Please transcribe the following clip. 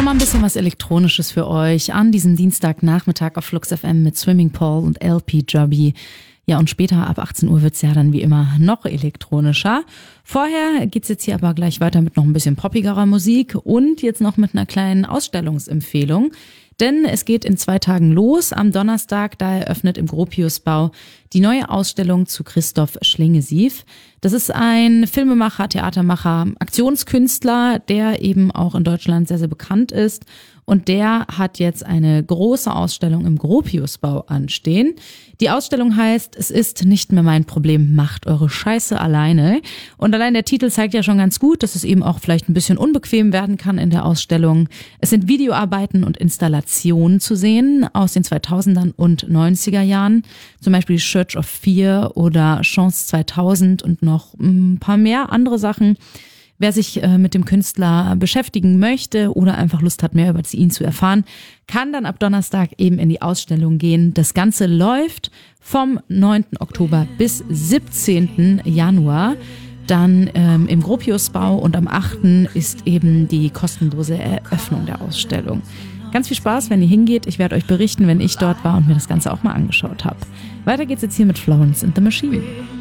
Nochmal ein bisschen was Elektronisches für euch an diesem Dienstagnachmittag auf Flux FM mit Swimming Pool und LP Jobby. Ja, und später ab 18 Uhr wird's ja dann wie immer noch elektronischer. Vorher geht's jetzt hier aber gleich weiter mit noch ein bisschen poppigerer Musik und jetzt noch mit einer kleinen Ausstellungsempfehlung. Denn es geht in 2 Tagen los. Am Donnerstag, da eröffnet im Gropiusbau die neue Ausstellung zu Christoph Schlingensief. Das ist ein Filmemacher, Theatermacher, Aktionskünstler, der eben auch in Deutschland sehr, sehr bekannt ist. Und der hat jetzt eine große Ausstellung im Gropiusbau anstehen. Die Ausstellung heißt, es ist nicht mehr mein Problem, macht eure Scheiße alleine. Und allein der Titel zeigt ja schon ganz gut, dass es eben auch vielleicht ein bisschen unbequem werden kann in der Ausstellung. Es sind Videoarbeiten und Installationen zu sehen aus den 2000er und 90er Jahren. Zum Beispiel Church of Fear oder Chance 2000 und noch ein paar mehr andere Sachen. Wer sich mit dem Künstler beschäftigen möchte oder einfach Lust hat, mehr über ihn zu erfahren, kann dann ab Donnerstag eben in die Ausstellung gehen. Das Ganze läuft vom 9. Oktober bis 17. Januar. Dann im Gropiusbau und am 8. ist eben die kostenlose Eröffnung der Ausstellung. Ganz viel Spaß, wenn ihr hingeht. Ich werde euch berichten, wenn ich dort war und mir das Ganze auch mal angeschaut habe. Weiter geht's jetzt hier mit Florence and the Machine.